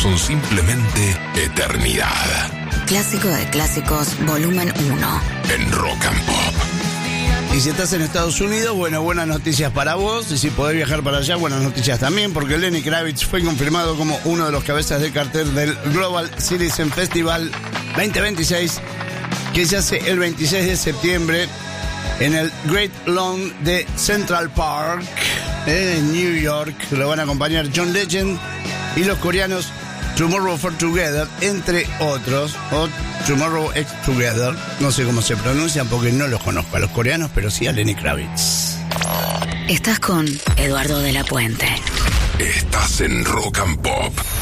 son simplemente eternidad. Clásico de clásicos, volumen 1. En Rock and Pop. Y si estás en Estados Unidos, bueno, buenas noticias para vos. Y si podés viajar para allá, buenas noticias también, porque Lenny Kravitz fue confirmado como uno de los cabezas de cartel del Global Citizen Festival 2026, que se hace el 26 de septiembre en el Great Lawn de Central Park, en New York. Lo van a acompañar John Legend y los coreanos Tomorrow for Together, entre otros, o Tomorrow X Together, no sé cómo se pronuncian porque no los conozco a los coreanos, pero sí a Lenny Kravitz. Estás con Eduardo de la Puente. Estás en Rock and Pop.